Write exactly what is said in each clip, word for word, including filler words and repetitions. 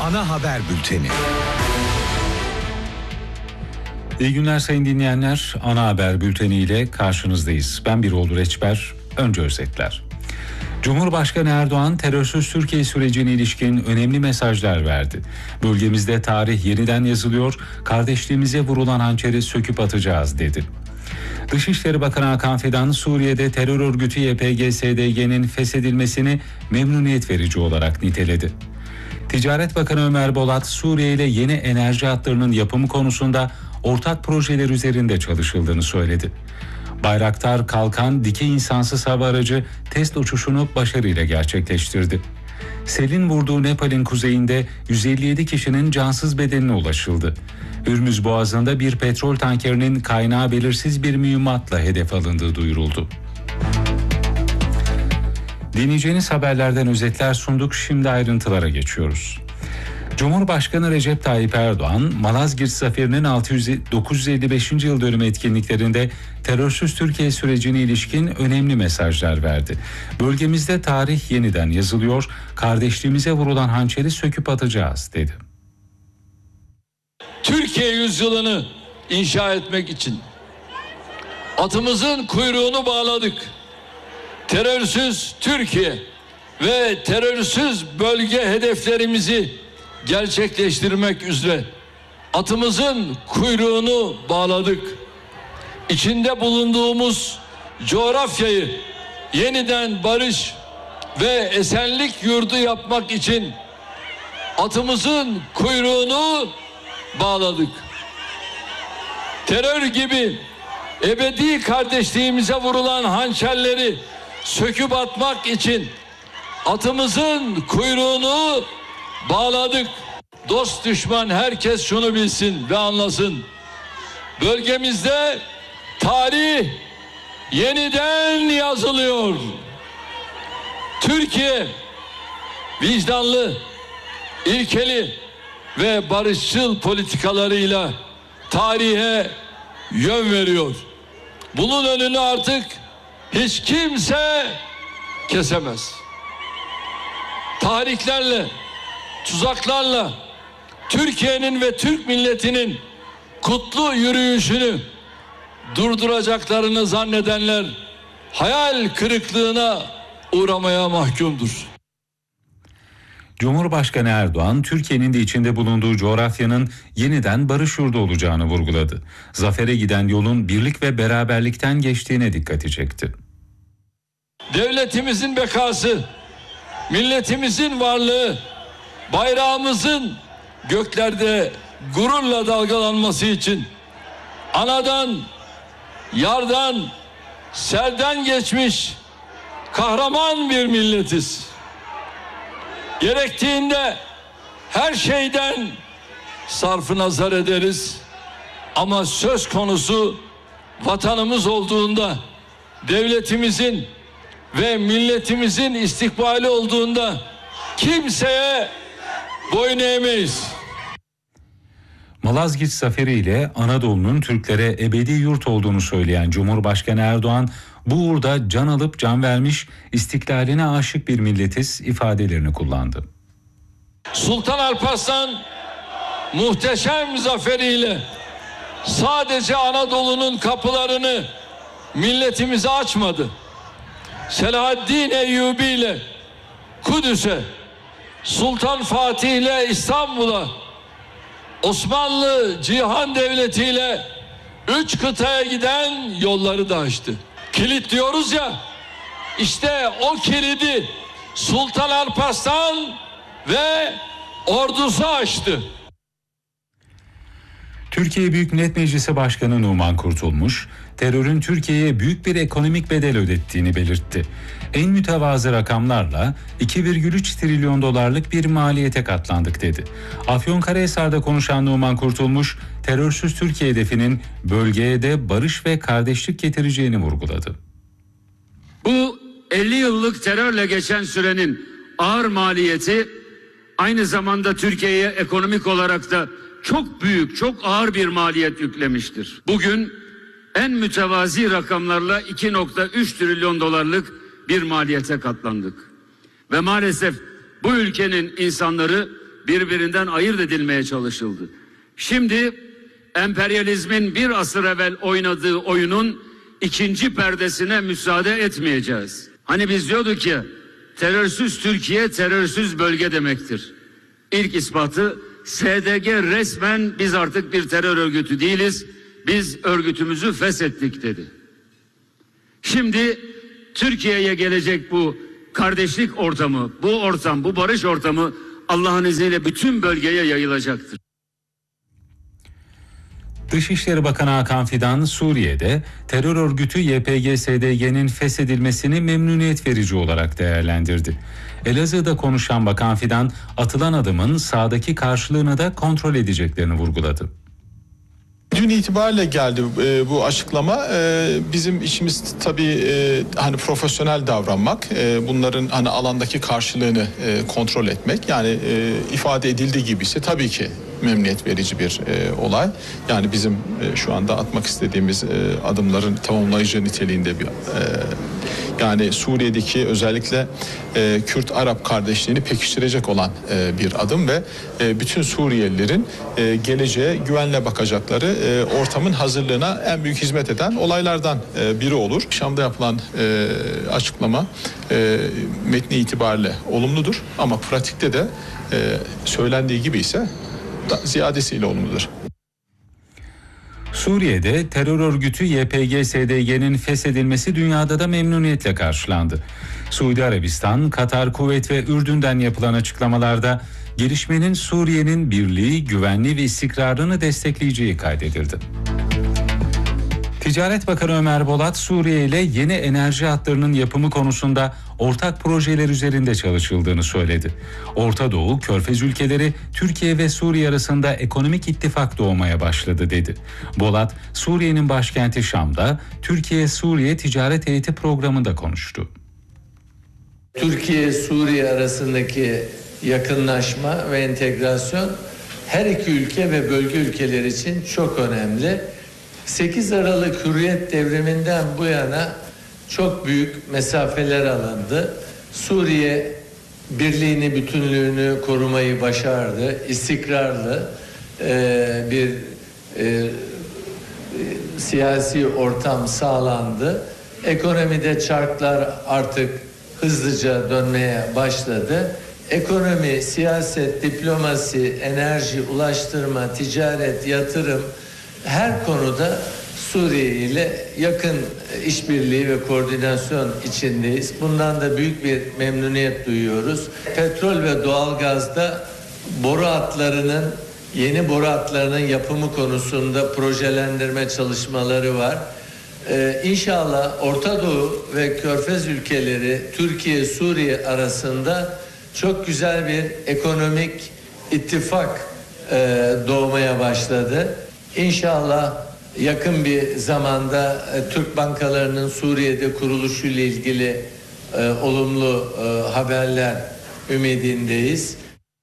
Ana Haber Bülteni. İyi günler sayın dinleyenler. Ana Haber Bülteni ile karşınızdayız. Ben Birol Reçber. Önce özetler. Cumhurbaşkanı Erdoğan terörsüz Türkiye sürecine ilişkin önemli mesajlar verdi. Bölgemizde tarih yeniden yazılıyor, kardeşliğimize vurulan hançeri söküp atacağız dedi. Dışişleri Bakanı Hakan Fidan, Suriye'de terör örgütü Y P G S D G'nin feshedilmesini memnuniyet verici olarak niteledi. Ticaret Bakanı Ömer Bolat, Suriye ile yeni enerji hatlarının yapımı konusunda ortak projeler üzerinde çalışıldığını söyledi. Bayraktar Kalkan dikey insansız hava aracı test uçuşunu başarıyla gerçekleştirdi. Selin vurduğu Nepal'in kuzeyinde yüz elli yedi kişinin cansız bedenine ulaşıldı. Hürmüz Boğazı'nda bir petrol tankerinin kaynağı belirsiz bir mühimmatla hedef alındığı duyuruldu. Dinleyeceğiniz haberlerden özetler sunduk, şimdi ayrıntılara geçiyoruz. Cumhurbaşkanı Recep Tayyip Erdoğan, Malazgirt Zaferi'nin dokuz yüz elli beşinci yıl dönümü etkinliklerinde terörsüz Türkiye sürecine ilişkin önemli mesajlar verdi. Bölgemizde tarih yeniden yazılıyor, kardeşliğimize vurulan hançeri söküp atacağız dedi. Türkiye yüzyılını inşa etmek için atımızın kuyruğunu bağladık. Terörsüz Türkiye ve terörsüz bölge hedeflerimizi gerçekleştirmek üzere atımızın kuyruğunu bağladık. İçinde bulunduğumuz coğrafyayı yeniden barış ve esenlik yurdu yapmak için atımızın kuyruğunu bağladık. Terör gibi ebedi kardeşliğimize vurulan hançerleri söküp atmak için atımızın kuyruğunu bağladık. Dost düşman herkes şunu bilsin ve anlasın. Bölgemizde tarih yeniden yazılıyor. Türkiye vicdanlı, ilkeli ve barışçıl politikalarıyla tarihe yön veriyor. Bunun önünü artık hiç kimse kesemez. Tahriklerle, tuzaklarla Türkiye'nin ve Türk milletinin kutlu yürüyüşünü durduracaklarını zannedenler hayal kırıklığına uğramaya mahkumdur. Cumhurbaşkanı Erdoğan, Türkiye'nin de içinde bulunduğu coğrafyanın yeniden barış yurdu olacağını vurguladı. Zafere giden yolun birlik ve beraberlikten geçtiğine dikkat çekti. Devletimizin bekası, milletimizin varlığı, bayrağımızın göklerde gururla dalgalanması için anadan, yardan, selden geçmiş kahraman bir milletiz. Gerektiğinde her şeyden sarfı nazar ederiz ama söz konusu vatanımız olduğunda, devletimizin ve milletimizin istikbali olduğunda kimseye boyun eğmeyiz. Malazgirt Zaferi ile Anadolu'nun Türklere ebedi yurt olduğunu söyleyen Cumhurbaşkanı Erdoğan, bu uğurda can alıp can vermiş, istiklaline aşık bir milletiz ifadelerini kullandı. Sultan Alparslan muhteşem zaferiyle sadece Anadolu'nun kapılarını milletimize açmadı. Selahaddin Eyyubi ile Kudüs'e, Sultan Fatih ile İstanbul'a, Osmanlı Cihan Devleti ile üç kıtaya giden yolları da açtı. Kilit diyoruz ya, işte o kilidi Sultan Alparslan ve ordusu açtı. Türkiye Büyük Millet Meclisi Başkanı Numan Kurtulmuş, terörün Türkiye'ye büyük bir ekonomik bedel ödettiğini belirtti. En mütevazı rakamlarla iki virgül üç trilyon dolarlık bir maliyete katlandık dedi. Afyonkarahisar'da konuşan Numan Kurtulmuş, terörsüz Türkiye hedefinin bölgeye de barış ve kardeşlik getireceğini vurguladı. Bu elli yıllık terörle geçen sürenin ağır maliyeti aynı zamanda Türkiye'ye ekonomik olarak da çok büyük, çok ağır bir maliyet yüklemiştir. Bugün en mütevazi rakamlarla iki virgül üç trilyon dolarlık bir maliyete katlandık. Ve maalesef bu ülkenin insanları birbirinden ayırt edilmeye çalışıldı. Şimdi emperyalizmin bir asır evvel oynadığı oyunun ikinci perdesine müsaade etmeyeceğiz. Hani biz diyorduk ya, terörsüz Türkiye terörsüz bölge demektir. İlk ispatı S D G resmen biz artık bir terör örgütü değiliz, biz örgütümüzü feshettik dedi. Şimdi Türkiye'ye gelecek bu kardeşlik ortamı, bu ortam, bu barış ortamı Allah'ın izniyle bütün bölgeye yayılacaktır. Dışişleri Bakanı Hakan Fidan, Suriye'de terör örgütü Y P G S D G'nin feshedilmesini memnuniyet verici olarak değerlendirdi. Elazığ'da konuşan Bakan Fidan, atılan adımın sahadaki karşılığını da kontrol edeceklerini vurguladı. Dün itibariyle geldi e, bu açıklama. E, bizim işimiz tabii e, hani profesyonel davranmak, e, bunların hani alandaki karşılığını e, kontrol etmek. Yani e, ifade edildiği gibi ise tabii ki memnuniyet verici bir e, olay. Yani bizim e, şu anda atmak istediğimiz e, adımların tamamlayıcı niteliğinde bir e, yani Suriye'deki özellikle e, Kürt-Arap kardeşliğini pekiştirecek olan e, bir adım ve e, bütün Suriyelilerin e, geleceğe güvenle bakacakları e, ortamın hazırlığına en büyük hizmet eden olaylardan e, biri olur. Şam'da yapılan e, açıklama e, metni itibariyle olumludur ama pratikte de e, söylendiği gibi ise ziyadesiyle olumludur. Suriye'de terör örgütü Y P G S D G'nin feshedilmesi dünyada da memnuniyetle karşılandı. Suudi Arabistan, Katar, Kuveyt ve Ürdün'den yapılan açıklamalarda gelişmenin Suriye'nin birliği, güvenliği ve istikrarını destekleyeceği kaydedildi. Ticaret Bakanı Ömer Bolat, Suriye ile yeni enerji hatlarının yapımı konusunda ortak projeler üzerinde çalışıldığını söyledi. Orta Doğu, Körfez ülkeleri, Türkiye ve Suriye arasında ekonomik ittifak doğmaya başladı dedi. Bolat, Suriye'nin başkenti Şam'da Türkiye-Suriye Ticaret Heyeti programında konuştu. Türkiye-Suriye arasındaki yakınlaşma ve entegrasyon her iki ülke ve bölge ülkeleri için çok önemli. sekiz Aralık Hürriyet Devrimi'nden bu yana çok büyük mesafeler alındı. Suriye birliğini, bütünlüğünü korumayı başardı. İstikrarlı e, bir e, siyasi ortam sağlandı. Ekonomide çarklar artık hızlıca dönmeye başladı. Ekonomi, siyaset, diplomasi, enerji, ulaştırma, ticaret, yatırım her konuda Suriye ile yakın işbirliği ve koordinasyon içindeyiz. Bundan da büyük bir memnuniyet duyuyoruz. Petrol ve doğalgazda boru hatlarının, yeni boru hatlarının yapımı konusunda projelendirme çalışmaları var. Ee, İnşallah Orta Doğu ve Körfez ülkeleri, Türkiye, Suriye arasında çok güzel bir ekonomik ittifak e, doğmaya başladı. İnşallah yakın bir zamanda e, Türk bankalarının Suriye'de kuruluşu ile ilgili e, olumlu e, haberler ümidindeyiz.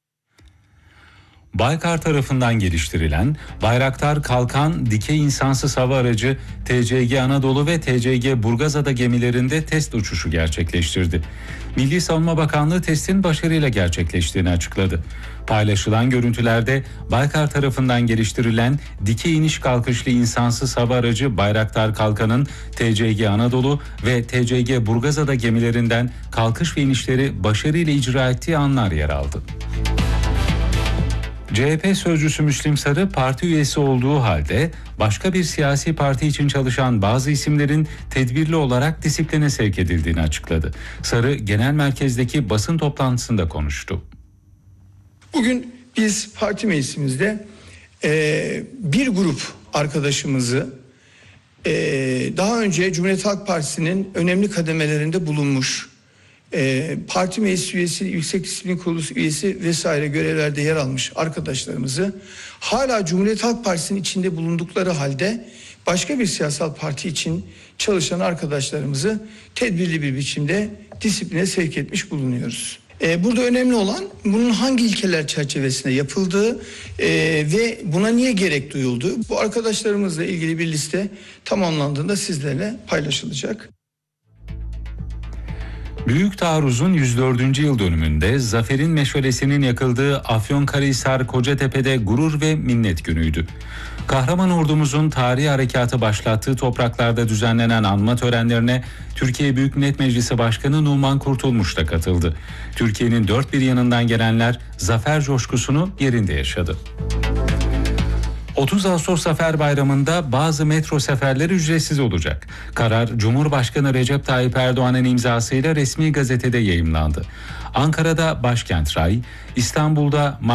Baykar tarafından geliştirilen Bayraktar Kalkan dikey insansız hava aracı T C G Anadolu ve T C G Burgazada gemilerinde test uçuşu gerçekleştirdi. Milli Savunma Bakanlığı testin başarıyla gerçekleştiğini açıkladı. Paylaşılan görüntülerde Baykar tarafından geliştirilen dikey iniş kalkışlı insansız hava aracı Bayraktar Kalkan'ın T C G Anadolu ve T C G Burgazada gemilerinden kalkış ve inişleri başarıyla icra ettiği anlar yer aldı. C H P sözcüsü Müslim Sarı, parti üyesi olduğu halde başka bir siyasi parti için çalışan bazı isimlerin tedbirli olarak disipline sevk edildiğini açıkladı. Sarı, genel merkezdeki basın toplantısında konuştu. Bugün biz parti meclisimizde e, bir grup arkadaşımızı e, daha önce Cumhuriyet Halk Partisi'nin önemli kademelerinde bulunmuş, e, parti meclis üyesi, Yüksek Disiplin Kurulu üyesi vesaire görevlerde yer almış arkadaşlarımızı hala Cumhuriyet Halk Partisi'nin içinde bulundukları halde başka bir siyasal parti için çalışan arkadaşlarımızı tedbirli bir biçimde disipline sevk etmiş bulunuyoruz. Ee, burada önemli olan bunun hangi ilkeler çerçevesinde yapıldığı e, ve buna niye gerek duyulduğu. Bu arkadaşlarımızla ilgili bir liste tamamlandığında sizlerle paylaşılacak. Büyük Taarruz'un yüz dördüncü yıl dönümünde zaferin meşalesinin yakıldığı Afyonkarahisar Kocatepe'de gurur ve minnet günüydü. Kahraman ordumuzun tarihi harekatı başlattığı topraklarda düzenlenen anma törenlerine Türkiye Büyük Millet Meclisi Başkanı Numan Kurtulmuş da katıldı. Türkiye'nin dört bir yanından gelenler zafer coşkusunu yerinde yaşadı. otuz Ağustos Zafer Bayramı'nda bazı metro seferleri ücretsiz olacak. Karar Cumhurbaşkanı Recep Tayyip Erdoğan'ın imzasıyla resmi gazetede yayımlandı. Ankara'da Başkent Ray, İstanbul'da